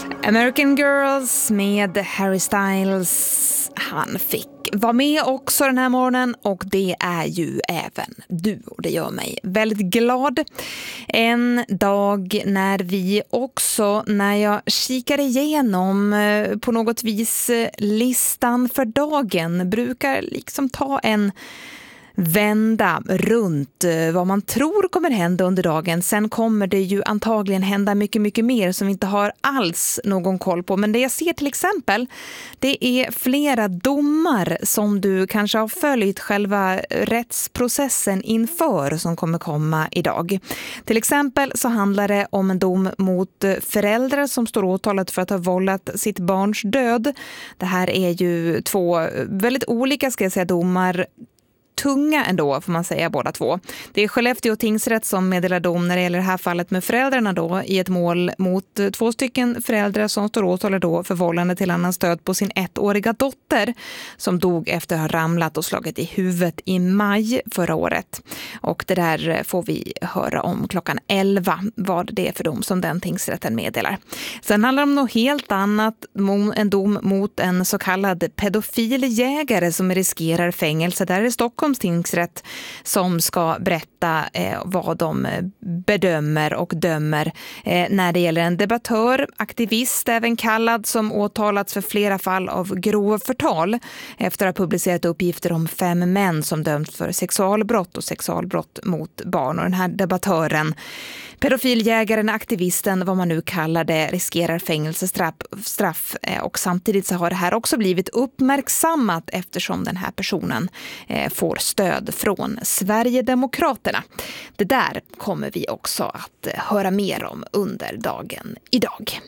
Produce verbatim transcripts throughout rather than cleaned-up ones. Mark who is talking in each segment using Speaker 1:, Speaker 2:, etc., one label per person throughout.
Speaker 1: American Girls med Harry Styles. Han fick vara med också den här morgonen och det är ju även du och det gör mig väldigt glad. En dag när vi också, när jag kikar igenom på något vis listan för dagen, brukar liksom ta en vända runt vad man tror kommer hända under dagen. Sen kommer det ju antagligen hända mycket, mycket mer som vi inte har alls någon koll på. Men det jag ser till exempel, det är flera domar som du kanske har följt själva rättsprocessen inför som kommer komma idag. Till exempel så handlar det om en dom mot föräldrar som står åtalat för att ha vållat sitt barns död. Det här är ju två väldigt olika, ska jag säga, domar. Tunga ändå får man säga båda två. Det är Skellefteå tingsrätt som meddelar dom när det gäller det här fallet med föräldrarna då i ett mål mot två stycken föräldrar som står åtalade då för vållande till annans död på sin ettåriga dotter som dog efter att ha ramlat och slagit i huvudet i maj förra året. Och det där får vi höra om klockan elva vad det är för dom som den tingsrätten meddelar. Sen handlar det om något helt annat, en dom mot en så kallad pedofiljägare som riskerar fängelse där i Stockholm tingsrätt som ska berätta eh, vad de bedömer och dömer eh, när det gäller en debattör, aktivist även kallad, som åtalats för flera fall av grov förtal efter att ha publicerat uppgifter om fem män som dömts för sexualbrott och sexualbrott mot barn. Och den här debattören, pedofiljägaren, aktivisten, vad man nu kallar det, riskerar fängelsestraff straff, eh, och samtidigt så har det här också blivit uppmärksammat eftersom den här personen eh, får stöd från Sverigedemokraterna. Det där kommer vi också att höra mer om under dagen idag.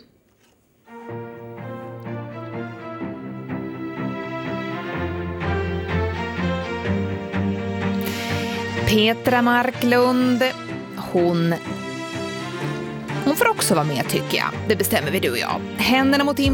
Speaker 1: Petra Marklund, hon, hon får också vara med tycker jag. Det bestämmer vi du och jag. Händerna mot